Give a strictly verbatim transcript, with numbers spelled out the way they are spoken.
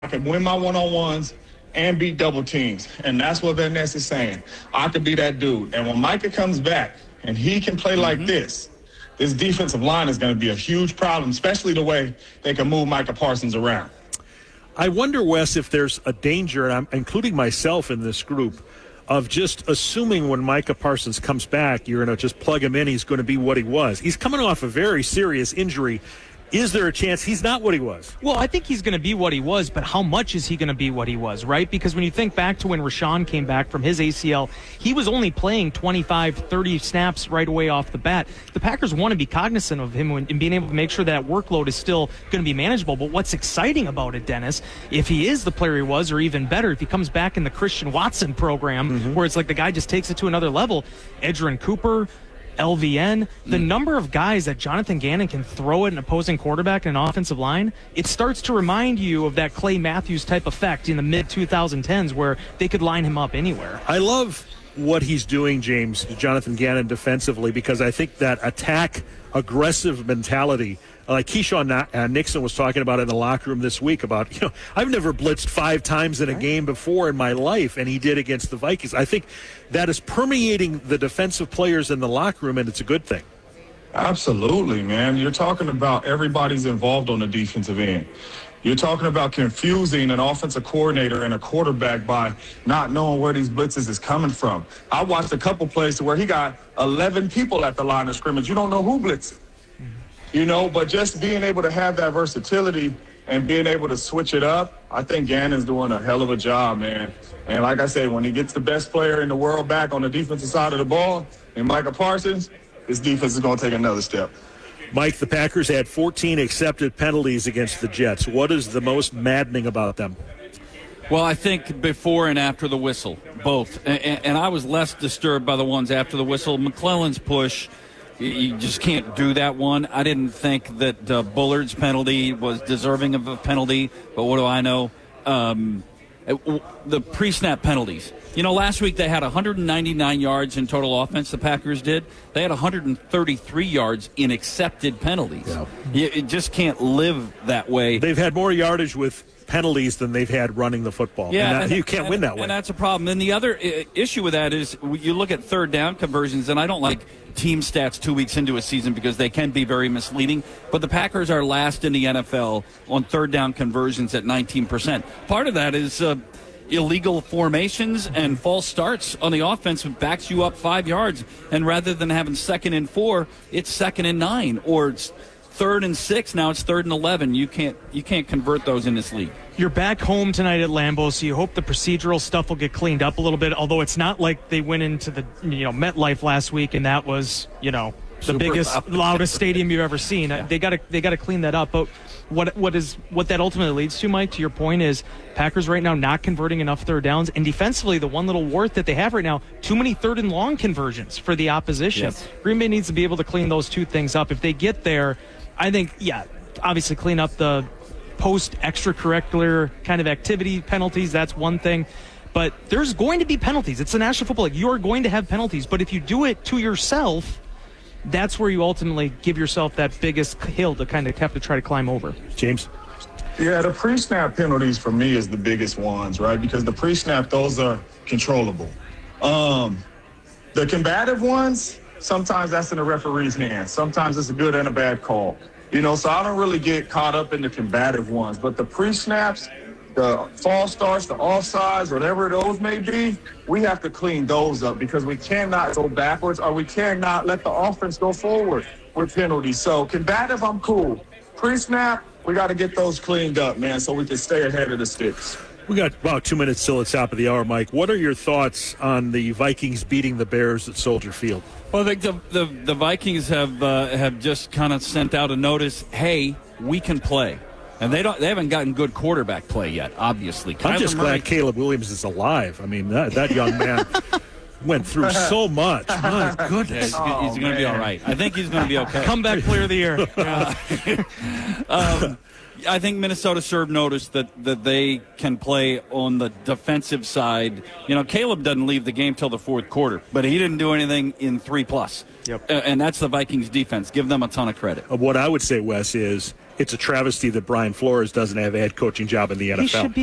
I can win my one-on-ones and beat double teams. And that's what Van Ness is saying. I could be that dude. And when Micah comes back and he can play mm-hmm. like this, this defensive line is going to be a huge problem, especially the way they can move Micah Parsons around. I wonder, Wes, if there's a danger, and I'm including myself in this group, of just assuming when Micah Parsons comes back, you're going to just plug him in, he's going to be what he was. He's coming off a very serious injury. Is there a chance he's not what he was? Well, I think he's going to be what he was, but how much is he going to be what he was, right? Because when you think back to when Rashawn came back from his A C L, he was only playing twenty-five, thirty snaps right away off the bat. The Packers want to be cognizant of him and being able to make sure that workload is still going to be manageable. But what's exciting about it, Dennis, if he is the player he was, or even better, if he comes back in the Christian Watson program, mm-hmm. where it's like the guy just takes it to another level, Edgerrin Cooper, L V N, the mm. number of guys that Jonathan Gannon can throw at an opposing quarterback in an offensive line, it starts to remind you of that Clay Matthews type effect in the mid twenty tens where they could line him up anywhere. I love what he's doing, James, Jonathan Gannon defensively, because I think that attack, aggressive mentality, like Keyshawn Nixon was talking about in the locker room this week about, you know, I've never blitzed five times in a game before in my life, and he did against the Vikings. I think that is permeating the defensive players in the locker room, and it's a good thing. Absolutely, man. You're talking about everybody's involved on the defensive end. You're talking about confusing an offensive coordinator and a quarterback by not knowing where these blitzes is coming from. I watched a couple plays where he got eleven people at the line of scrimmage. You don't know who blitzed. You know, but just being able to have that versatility and being able to switch it up, I think Gannon's doing a hell of a job, man. And like I said, when he gets the best player in the world back on the defensive side of the ball, and Micah Parsons, his defense is going to take another step. Mike, the Packers had fourteen accepted penalties against the Jets. What is the most maddening about them? Well, I think before and after the whistle, both. And, and I was less disturbed by the ones after the whistle. McClellan's push, you just can't do that one. I didn't think that uh, Bullard's penalty was deserving of a penalty, but what do I know? Um, the pre-snap penalties. You know, last week they had one hundred ninety-nine yards in total offense, the Packers did. They had one hundred thirty-three yards in accepted penalties. Yeah. You, it just can't live that way. They've had more yardage with penalties than they've had running the football. Yeah, and that, and, you can't and, win that way. And that's a problem. And the other uh, issue with that is you look at third down conversions, and I don't like team stats two weeks into a season because they can be very misleading. But the Packers are last in the N F L on third down conversions at nineteen percent. Part of that is uh, illegal formations and false starts on the offense backs you up five yards. And rather than having second and four, it's second and nine, or it's third and six. Now it's third and eleven. You can't you can't convert those in this league. You're back home tonight at Lambeau, so you hope the procedural stuff will get cleaned up a little bit. Although it's not like they went into the you know MetLife last week and that was you know the Super biggest, loud. loudest stadium you've ever seen. Yeah. They got to they got to clean that up. But what what is what that ultimately leads to, Mike? To your point, is Packers right now not converting enough third downs, and defensively, the one little wart that they have right now, too many third and long conversions for the opposition. Yes. Green Bay needs to be able to clean those two things up. If they get there, I think yeah, obviously clean up the post extracurricular kind of activity penalties. That's one thing. But there's going to be penalties. It's the National Football League. You are going to have penalties. But if you do it to yourself, that's where you ultimately give yourself that biggest hill to kind of have to try to climb over. James? Yeah, the pre-snap penalties for me is the biggest ones, right? Because the pre-snap, those are controllable. Um, the combative ones, sometimes that's in the referee's hands. Sometimes it's a good and a bad call. You know, so I don't really get caught up in the combative ones. But the pre-snaps, the false starts, the offsides, whatever those may be, we have to clean those up because we cannot go backwards or we cannot let the offense go forward with penalties. So combative, I'm cool. Pre-snap, we got to get those cleaned up, man, so we can stay ahead of the sticks. We got about two minutes till the top of the hour, Mike. What are your thoughts on the Vikings beating the Bears at Soldier Field? Well, I think the the, the Vikings have uh, have just kind of sent out a notice, hey, we can play. And they don't they haven't gotten good quarterback play yet, obviously. I'm Kyler just Murray, glad Caleb Williams is alive. I mean, that, that young man went through so much. My goodness. Oh, he's going to be all right. I think he's going to be okay. Comeback player of the year. Yeah. um, I think Minnesota served notice that, that they can play on the defensive side. You know, Caleb doesn't leave the game till the fourth quarter, but he didn't do anything in three plus. Yep. Uh, and that's the Vikings defense. Give them a ton of credit. What I would say, Wes, is it's a travesty that Brian Flores doesn't have a head coaching job in the N F L. He should be